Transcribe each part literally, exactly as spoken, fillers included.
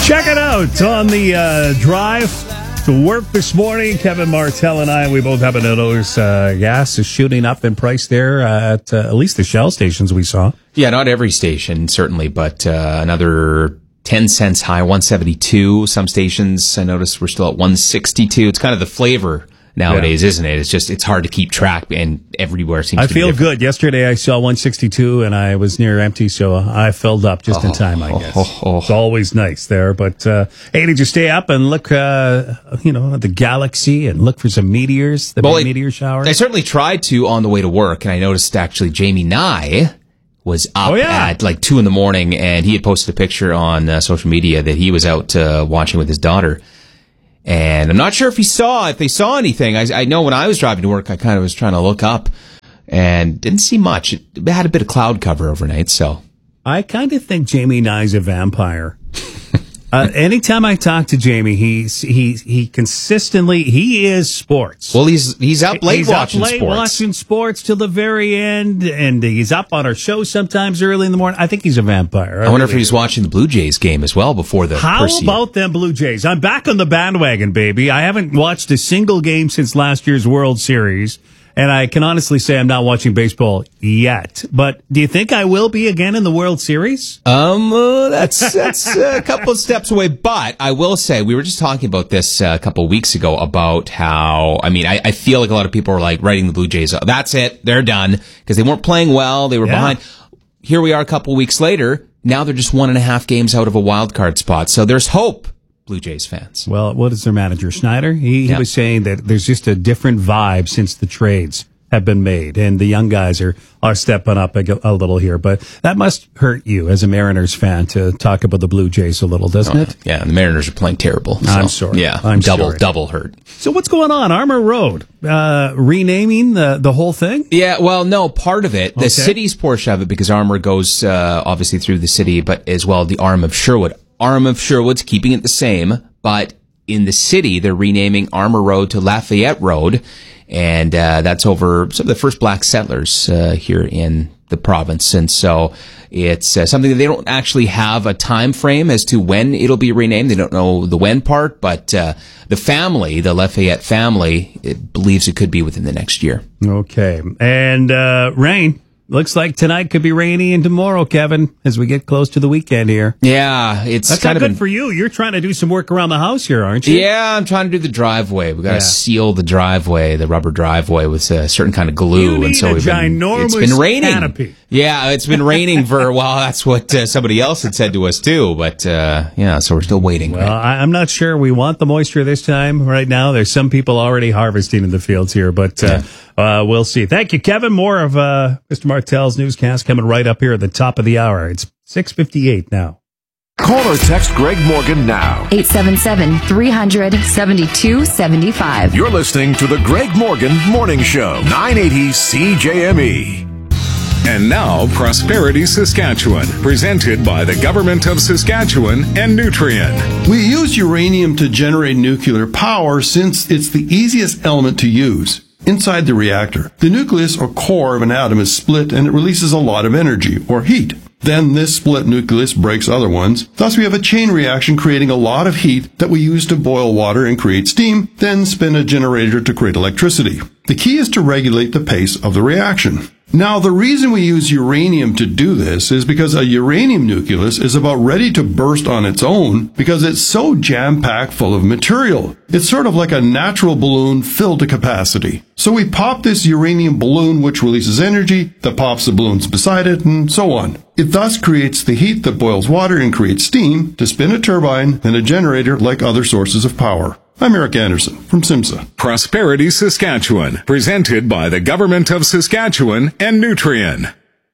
Check it out on the uh, drive to work this morning. Kevin Martell and I, we both happen to notice uh, gas is shooting up in price there at uh, at least the Shell stations we saw. Yeah, not every station, certainly, but uh, another ten cents high, one seventy-two. Some stations I noticed we're still at one sixty-two. It's kind of the flavor nowadays, yeah. Isn't it? It's just, it's hard to keep track, and everywhere seems I to be feel different. good. Yesterday I saw one sixty-two and I was near empty, so I filled up just oh, in time, I guess. Oh, oh, oh. It's always nice there. But, uh, hey, did you stay up and look, uh, you know, at the galaxy and look for some meteors, the well, big I, meteor showers? I certainly tried to on the way to work, and I noticed actually Jamie Nye was up oh, yeah. at like two in the morning, and he had posted a picture on uh, social media that he was out uh, watching with his daughter. And I'm not sure if he saw, if they saw anything. I, I know when I was driving to work, I kind of was trying to look up and didn't see much. It had a bit of cloud cover overnight, so. I kind of think Jamie Nye's a vampire. uh, anytime I talk to Jamie, he's, he, he consistently, he is sports. Well, he's, he's up late he's watching up late sports. watching sports till the very end, and he's up on our show sometimes early in the morning. I think he's a vampire. I, I wonder really if he's do. watching the Blue Jays game as well before the How Percy. about them Blue Jays? I'm back on the bandwagon, baby. I haven't watched a single game since last year's World Series, and I can honestly say I'm not watching baseball yet. But do you think I will be again in the World Series? Um, uh, that's that's a couple of steps away. But I will say, we were just talking about this uh, a couple of weeks ago about how, I mean, I, I feel like a lot of people are like writing the Blue Jays up. That's it. They're done. Because they weren't playing well. They were Yeah. behind. Here we are a couple of weeks later. Now they're just one and a half games out of a wild card spot. So there's hope, Blue Jays fans. Well, what is their manager, Schneider? He, he Yeah. was saying that there's just a different vibe since the trades have been made, and the young guys are, are stepping up a, a little here. But that must hurt you as a Mariners fan to talk about the Blue Jays a little, doesn't Oh, it? yeah, the Mariners are playing terrible. So, I'm sorry. Yeah, I'm double, sorry. double hurt. So what's going on? Armour Road, uh, renaming the, the whole thing? Yeah, well, no, part of it, the Okay. city's portion of it, because Armour goes uh, obviously through the city, but as well the arm of Sherwood. Arm of Sherwood's keeping it the same, but in the city, they're renaming Armour Road to Lafayette Road, and uh, that's over some of the first black settlers uh, here in the province. And so it's uh, something that they don't actually have a time frame as to when it'll be renamed. They don't know the when part, but uh, the family, the Lafayette family, it believes it could be within the next year. Okay. And uh, rain. Looks like tonight could be rainy and tomorrow, Kevin, as we get close to the weekend here. Yeah, it's That's kind not of good been, for you. You're trying to do some work around the house here, aren't you? Yeah, I'm trying to do the driveway. We got to Yeah. seal the driveway, the rubber driveway, with a certain kind of glue. You need and so a we've been, ginormous it's been raining. canopy. Yeah, it's been raining for well. That's what uh, somebody else had said to us too. But uh, yeah, so we're still waiting. Well, right? I, I'm not sure we want the moisture this time. Right now, there's some people already harvesting in the fields here, but uh, uh, we'll see. Thank you, Kevin. More of uh, Mister Martell's newscast coming right up here at the top of the hour. It's six fifty-eight now. Call or text Greg Morgan now. eight seven seven, three hundred, seventy-two seventy-five. You're listening to the Greg Morgan Morning Show, nine eighty C J M E. And now, Prosperity Saskatchewan, presented by the Government of Saskatchewan and Nutrien. We use uranium to generate nuclear power since it's the easiest element to use. Inside the reactor, the nucleus or core of an atom is split and it releases a lot of energy, or heat. Then this split nucleus breaks other ones. Thus we have a chain reaction creating a lot of heat that we use to boil water and create steam, then spin a generator to create electricity. The key is to regulate the pace of the reaction. Now, the reason we use uranium to do this is because a uranium nucleus is about ready to burst on its own because it's so jam-packed full of material. It's sort of like a natural balloon filled to capacity. So we pop this uranium balloon which releases energy, that pops the balloons beside it, and so on. It thus creates the heat that boils water and creates steam to spin a turbine and a generator like other sources of power. I'm Eric Anderson from SIMSA. Prosperity Saskatchewan, presented by the Government of Saskatchewan and Nutrien.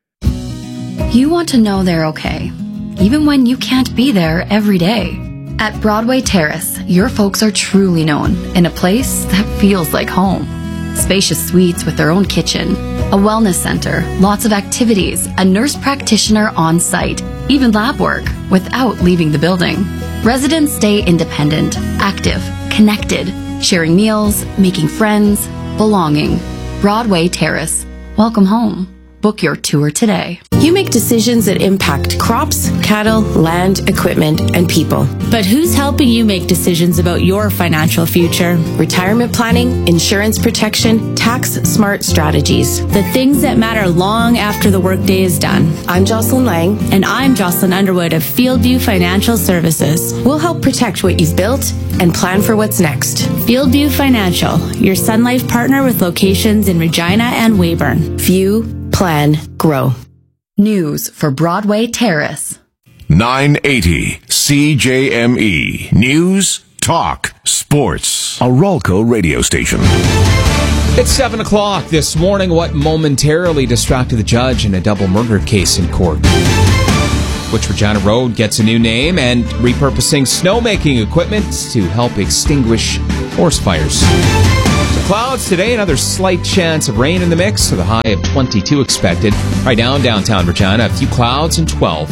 You want to know they're okay, even when you can't be there every day. At Broadway Terrace, your folks are truly known in a place that feels like home. Spacious suites with their own kitchen, a wellness center, lots of activities, a nurse practitioner on site, even lab work without leaving the building. Residents stay independent, active, connected, sharing meals, making friends, belonging. Broadway Terrace. Welcome home. Book your tour today. You make decisions that impact crops, cattle, land, equipment, and people. But who's helping you make decisions about your financial future? Retirement planning, insurance protection, tax-smart strategies. The things that matter long after the workday is done. I'm Jocelyn Lang. And I'm Jocelyn Underwood of Fieldview Financial Services. We'll help protect what you've built and plan for what's next. Fieldview Financial, your Sun Life partner with locations in Regina and Weyburn. View, plan, grow. News for Broadway Terrace. nine eighty C J M E. News, talk, sports. A Rolco radio station. It's seven o'clock this morning. What momentarily distracted the judge in a double murder case in court? Which Regina Road gets a new name, and repurposing snowmaking equipment to help extinguish forest fires. So clouds today, another slight chance of rain in the mix, with a high of twenty-two expected. Right now in downtown Regina, a few clouds and twelve.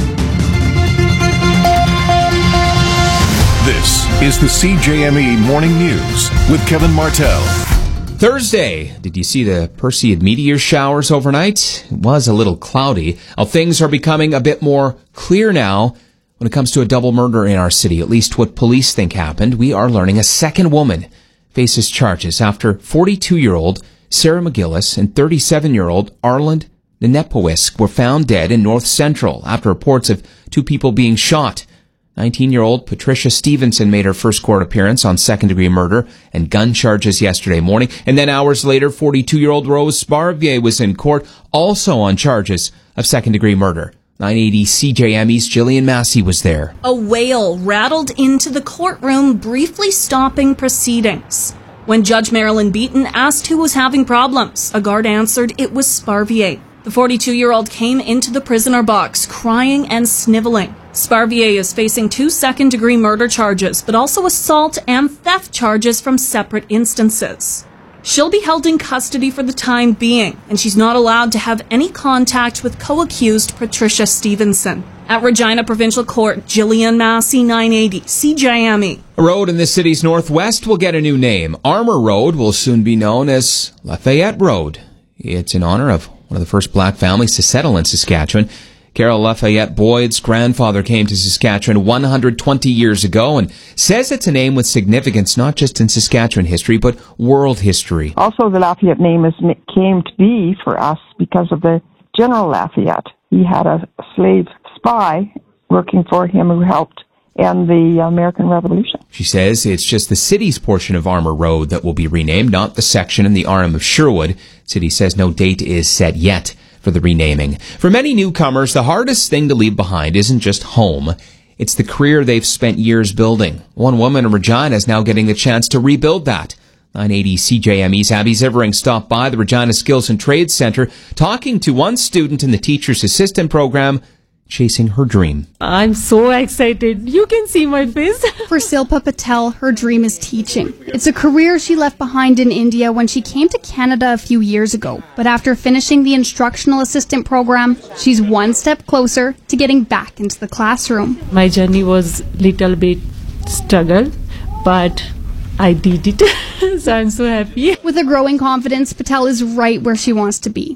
This is the C J M E Morning News with Kevin Martell. Thursday, did you see the Perseid meteor showers overnight? It was a little cloudy. Well, things are becoming a bit more clear now when it comes to a double murder in our city, at least what police think happened. We are learning a second woman faces charges after forty-two-year-old Sarah McGillis and thirty-seven-year-old Arland Nenepowisk were found dead in North Central after reports of two people being shot. nineteen-year-old Patricia Stevenson made her first court appearance on second-degree murder and gun charges yesterday morning. And then hours later, forty-two-year-old Rose Sparvier was in court, also on charges of second-degree murder. nine eighty C J M E's Jillian Massey was there. A whale rattled into the courtroom, briefly stopping proceedings. When Judge Marilyn Beaton asked who was having problems, a guard answered it was Sparvier. The forty-two-year-old came into the prisoner box, crying and sniveling. Sparvier is facing two second-degree murder charges, but also assault and theft charges from separate instances. She'll be held in custody for the time being, and she's not allowed to have any contact with co-accused Patricia Stevenson. At Regina Provincial Court, Jillian Massey, nine eighty C J M E. A road in the city's northwest will get a new name. Armour Road will soon be known as Lafayette Road. It's in honor of one of the first black families to settle in Saskatchewan. Carol Lafayette Boyd's grandfather came to Saskatchewan one hundred twenty years ago and says it's a name with significance not just in Saskatchewan history, but world history. Also, the Lafayette name is, came to be for us because of the General Lafayette. He had a slave spy working for him who helped end the American Revolution. She says it's just the city's portion of Armour Road that will be renamed, not the section in the Arm of Sherwood. City says no date is set yet for the renaming. For many newcomers, the hardest thing to leave behind isn't just home. It's the career they've spent years building. One woman in Regina is now getting the chance to rebuild that. nine eighty C J M E's Abby Zivering stopped by the Regina Skills and Trades Centre, talking to one student in the Teacher's Assistant program, chasing her dream. I'm so excited. You can see my face. For Silpa Patel, her dream is teaching. It's a career she left behind in India when she came to Canada a few years ago. But after finishing the instructional assistant program, she's one step closer to getting back into the classroom. My journey was little bit struggle, but I did it. So I'm so happy. With a growing confidence, Patel is right where she wants to be.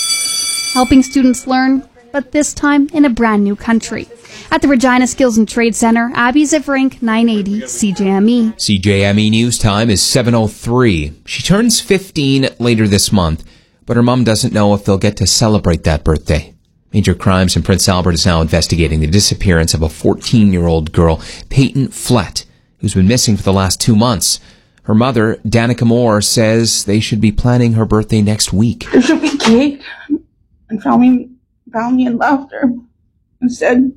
Helping students learn, but this time in a brand new country. At the Regina Skills and Trade Centre, Abby Zivering, nine eighty C J M E. C J M E news time is seven oh three. She turns fifteen later this month, but her mom doesn't know if they'll get to celebrate that birthday. Major Crimes in Prince Albert is now investigating the disappearance of a fourteen-year-old girl, Peyton Flett, who's been missing for the last two months. Her mother, Danica Moore, says they should be planning her birthday next week. There should be cake and family, family and laughter. Instead,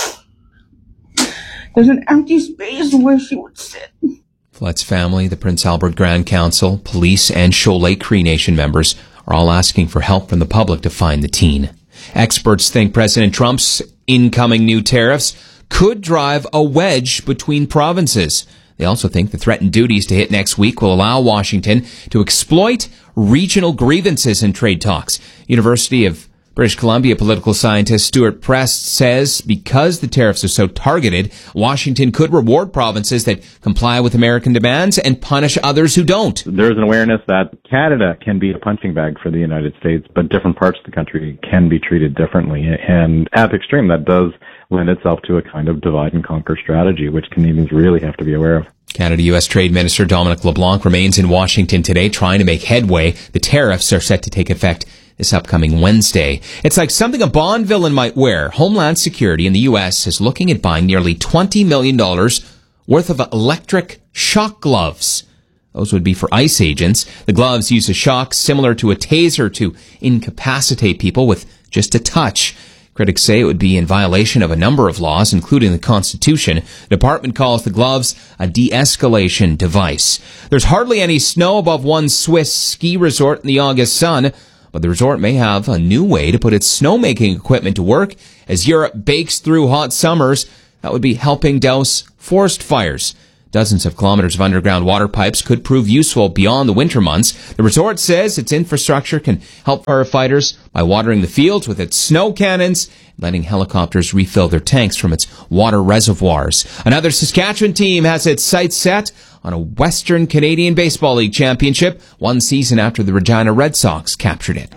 there's an empty space where she would sit. Flett's family, the Prince Albert Grand Council, police, and Shoal Lake Cree Nation members are all asking for help from the public to find the teen. Experts think President Trump's incoming new tariffs could drive a wedge between provinces. They also think the threatened duties to hit next week will allow Washington to exploit regional grievances in trade talks. University of British Columbia political scientist Stuart Prest says because the tariffs are so targeted, Washington could reward provinces that comply with American demands and punish others who don't. There's an awareness that Canada can be a punching bag for the United States, but different parts of the country can be treated differently. And at the extreme, that does lend itself to a kind of divide and conquer strategy, which Canadians really have to be aware of. Canada-U S Trade Minister Dominic LeBlanc remains in Washington today trying to make headway. The tariffs are set to take effect this upcoming Wednesday. It's like something a Bond villain might wear. Homeland Security in the U S is looking at buying nearly twenty million dollars worth of electric shock gloves. Those would be for ICE agents. The gloves use a shock similar to a taser to incapacitate people with just a touch. Critics say it would be in violation of a number of laws, including the Constitution. The department calls the gloves a de-escalation device. There's hardly any snow above one Swiss ski resort in the August sun, but the resort may have a new way to put its snowmaking equipment to work as Europe bakes through hot summers. That would be helping douse forest fires. Dozens of kilometers of underground water pipes could prove useful beyond the winter months. The resort says its infrastructure can help firefighters by watering the fields with its snow cannons, letting helicopters refill their tanks from its water reservoirs. Another Saskatchewan team has its sights set on a Western Canadian Baseball League championship, one season after the Regina Red Sox captured it.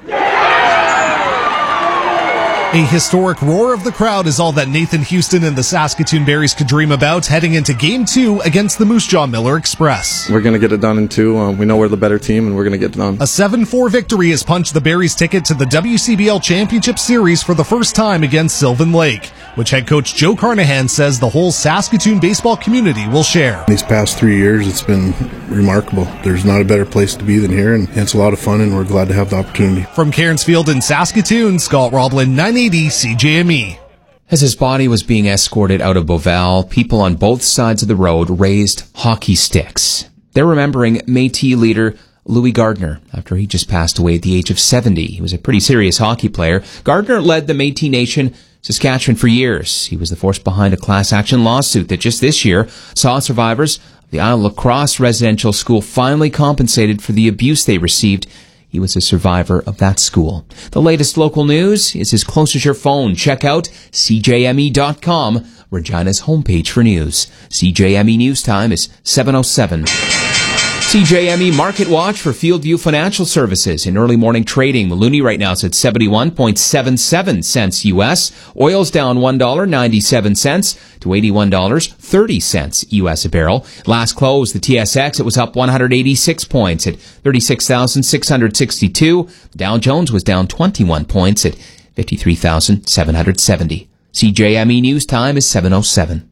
A historic roar of the crowd is all that Nathan Houston and the Saskatoon Berries could dream about heading into Game two against the Moose Jaw Miller Express. We're going to get it done in two. Um, we know we're the better team, and we're going to get it done. A seven four victory has punched the Berries' ticket to the W C B L Championship Series for the first time against Sylvan Lake, which head coach Joe Carnahan says the whole Saskatoon baseball community will share. These past three years, it's been remarkable. There's not a better place to be than here, and it's a lot of fun, and we're glad to have the opportunity. From Cairns Field in Saskatoon, Scott Roblin, nine eighty C J M E. As his body was being escorted out of Beauval, people on both sides of the road raised hockey sticks. They're remembering Métis leader Louis Gardner after he just passed away at the age of seventy. He was a pretty serious hockey player. Gardner led the Métis Nation Saskatchewan for years. He was the force behind a class action lawsuit that just this year saw survivors of the Isle La Crosse residential school finally compensated for the abuse they received. He was a survivor of that school. The latest local news is as close as your phone. Check out C J M E dot com, Regina's homepage for news. C J M E News Time is seven oh seven. C J M E Market Watch for Fieldview Financial Services. In early morning trading, the loonie right now is at seventy-one point seven seven cents U S. Oil's down one dollar and ninety-seven cents to eighty-one dollars and thirty cents U S a barrel. Last close, the T S X, it was up one hundred eighty-six points at thirty-six thousand six hundred sixty-two. The Dow Jones was down twenty-one points at fifty-three thousand seven hundred seventy. C J M E News Time is seven oh seven.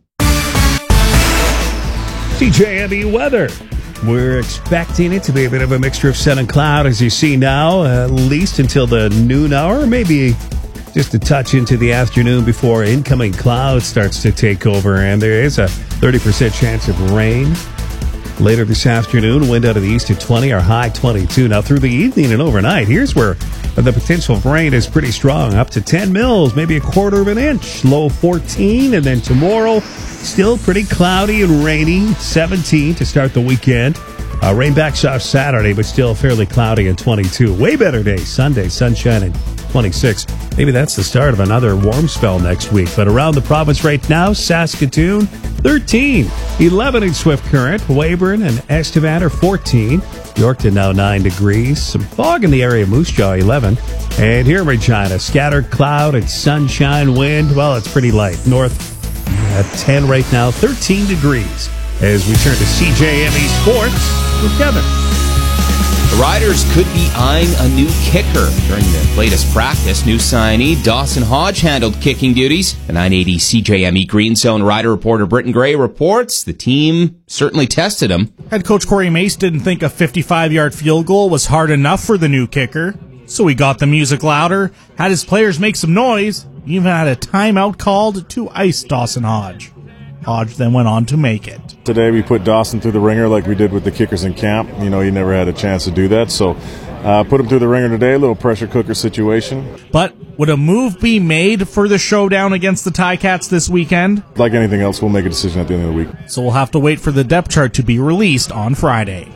C J M E weather. We're expecting it to be a bit of a mixture of sun and cloud, as you see now, at least until the noon hour, maybe just a touch into the afternoon before incoming cloud starts to take over. And there is a thirty percent chance of rain later this afternoon. Wind out of the east at twenty, our high twenty-two. Now through the evening and overnight, here's where the potential of rain is pretty strong, up to ten mils, maybe a quarter of an inch, low fourteen. And then tomorrow, still pretty cloudy and rainy, seventeen to start the weekend. Uh, rain backs off Saturday, but still fairly cloudy and twenty-two. Way better day, Sunday, sunshine and twenty-six. Maybe that's the start of another warm spell next week. But around the province right now, Saskatoon, thirteen. eleven in Swift Current. Weyburn and Estevan are fourteen. Yorkton now nine degrees. Some fog in the area of Moose Jaw, eleven. And here in Regina, scattered cloud and sunshine, wind. Well, it's pretty light. North at ten right now, thirteen degrees. As we turn to C J M E Sports with Kevin. The Riders could be eyeing a new kicker during the latest practice. New signee Dawson Hodge handled kicking duties. The nine eighty C J M E Green Zone Rider reporter Britton Gray reports the team certainly tested him. Head coach Corey Mace didn't think a fifty-five-yard field goal was hard enough for the new kicker, so he got the music louder, had his players make some noise, even had a timeout called to ice Dawson Hodge. Hodge then went on to make it. Today we put Dawson through the ringer like we did with the kickers in camp. You know, he never had a chance to do that, so uh, put him through the ringer today, a little pressure cooker situation. But would a move be made for the showdown against the Ticats this weekend? Like anything else, we'll make a decision at the end of the week. So we'll have to wait for the depth chart to be released on Friday.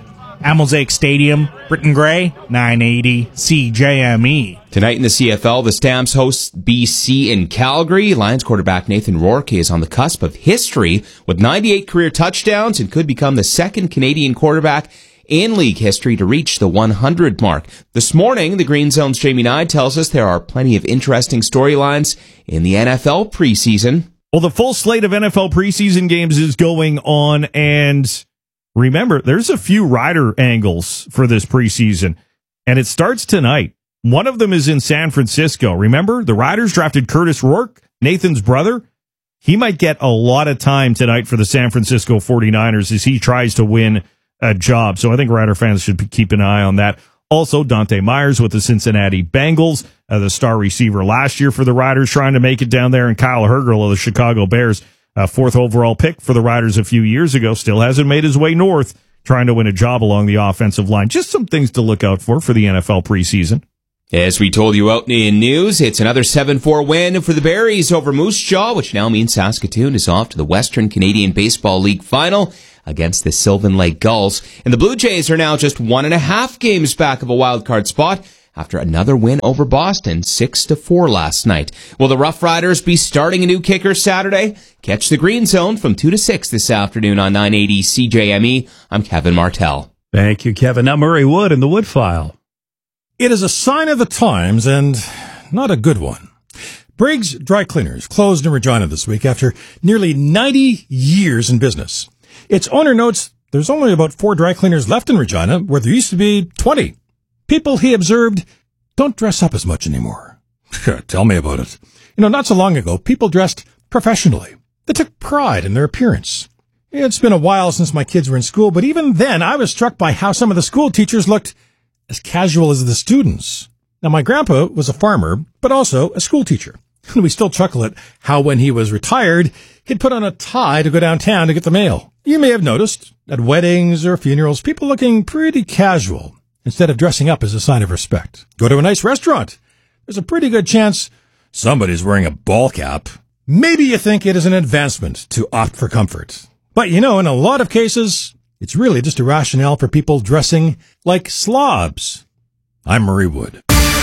At Mosaic Stadium, Britton Gray, nine eighty C J M E. Tonight in the C F L, the Stamps host B C in Calgary. Lions quarterback Nathan Rourke is on the cusp of history with ninety-eight career touchdowns and could become the second Canadian quarterback in league history to reach the one hundred mark. This morning, the Green Zone's Jamie Nye tells us there are plenty of interesting storylines in the N F L preseason. Well, the full slate of N F L preseason games is going on, and remember, there's a few rider angles for this preseason, and it starts tonight. One of them is in San Francisco. Remember, the Riders drafted Curtis Rourke, Nathan's brother. He might get a lot of time tonight for the San Francisco forty-niners as he tries to win a job. So I think Rider fans should keep an eye on that. Also, Dante Myers with the Cincinnati Bengals, uh, the star receiver last year for the Riders, trying to make it down there, and Kyle Hergel of the Chicago Bears, uh, fourth overall pick for the Riders a few years ago, still hasn't made his way north, trying to win a job along the offensive line. Just some things to look out for for the N F L preseason. As we told you out in news, it's another seven four win for the Berries over Moose Jaw, which now means Saskatoon is off to the Western Canadian Baseball League final against the Sylvan Lake Gulls. And the Blue Jays are now just one and a half games back of a wildcard spot after another win over Boston, six to four last night. Will the Rough Riders be starting a new kicker Saturday? Catch the Green Zone from two to six this afternoon on nine eighty C J M E. I'm Kevin Martell. Thank you, Kevin. Now Murray Wood in the Wood File. It is a sign of the times, and not a good one. Briggs Dry Cleaners closed in Regina this week after nearly ninety years in business. Its owner notes there's only about four dry cleaners left in Regina, where there used to be twenty. People, he observed, don't dress up as much anymore. Tell me about it. You know, not so long ago, people dressed professionally. They took pride in their appearance. It's been a while since my kids were in school, but even then, I was struck by how some of the school teachers looked as casual as the students. Now, my grandpa was a farmer, but also a school teacher. And we still chuckle at how when he was retired, he'd put on a tie to go downtown to get the mail. You may have noticed, at weddings or funerals, people looking pretty casual instead of dressing up as a sign of respect. Go to a nice restaurant. There's a pretty good chance somebody's wearing a ball cap. Maybe you think it is an advancement to opt for comfort. But you know, in a lot of cases, it's really just a rationale for people dressing like slobs. I'm Murray Wood.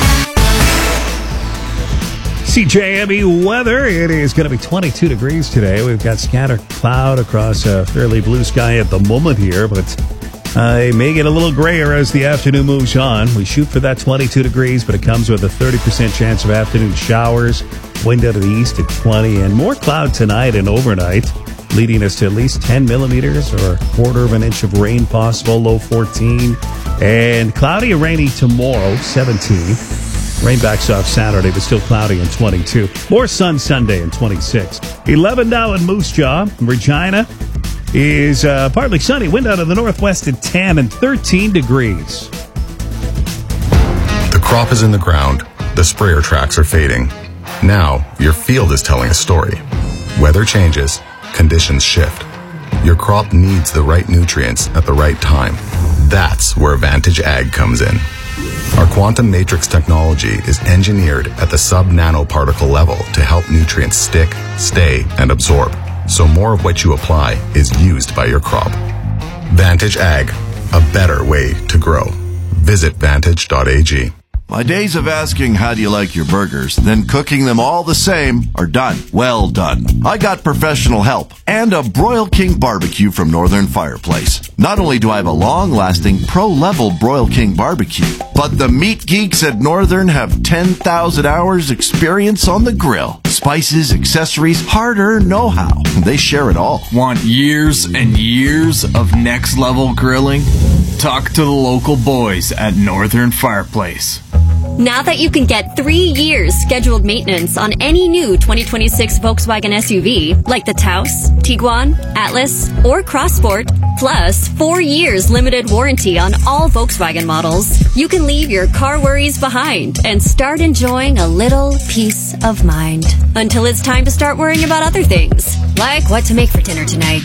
C J M E weather. It is going to be twenty-two degrees today. We've got scattered cloud across a fairly blue sky at the moment here, but uh, it may get a little grayer as the afternoon moves on. We shoot for that twenty-two degrees, but it comes with a thirty percent chance of afternoon showers. Wind out of the east at twenty, and more cloud tonight and overnight, leading us to at least ten millimeters or a quarter of an inch of rain possible, low fourteen. And cloudy and rainy tomorrow, seventeen. Rainbacks off Saturday, but still cloudy and twenty-two. More sun Sunday and twenty-six. eleven now in Moose Jaw. Regina is uh, partly sunny. Wind out of the northwest at ten and thirteen degrees. The crop is in the ground. The sprayer tracks are fading. Now, your field is telling a story. Weather changes. Conditions shift. Your crop needs the right nutrients at the right time. That's where Vantage Ag comes in. Our quantum matrix technology is engineered at the sub-nanoparticle level to help nutrients stick, stay, and absorb, so more of what you apply is used by your crop. Vantage Ag, a better way to grow. Visit vantage dot a g. My days of asking how do you like your burgers, then cooking them all the same, are done. Well done. I got professional help and a Broil King barbecue from Northern Fireplace. Not only do I have a long-lasting pro-level Broil King barbecue, but the meat geeks at Northern have ten thousand hours experience on the grill. Spices, accessories, hard-earned know-how. They share it all. Want years and years of next-level grilling? Talk to the local boys at Northern Fireplace. Now that you can get three years scheduled maintenance on any new twenty twenty-six Volkswagen S U V, like the Taos, Tiguan, Atlas, or Crossport, plus four years limited warranty on all Volkswagen models, you can leave your car worries behind and start enjoying a little peace of mind. Until it's time to start worrying about other things, like what to make for dinner tonight.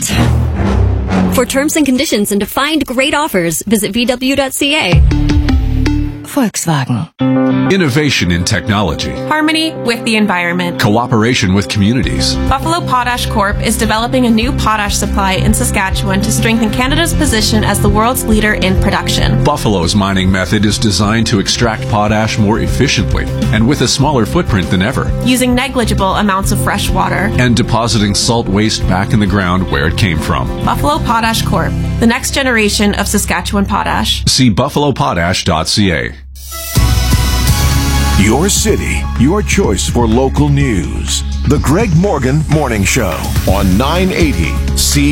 For terms and conditions and to find great offers, visit v w dot c a. Volkswagen. Innovation in technology. Harmony with the environment. Cooperation with communities. Buffalo Potash Corp is developing a new potash supply in Saskatchewan to strengthen Canada's position as the world's leader in production. Buffalo's mining method is designed to extract potash more efficiently and with a smaller footprint than ever, using negligible amounts of fresh water and depositing salt waste back in the ground where it came from. Buffalo Potash Corp, the next generation of Saskatchewan potash. See buffalo potash dot c a. Your city, your choice for local news. The Greg Morgan Morning Show on nine eighty C.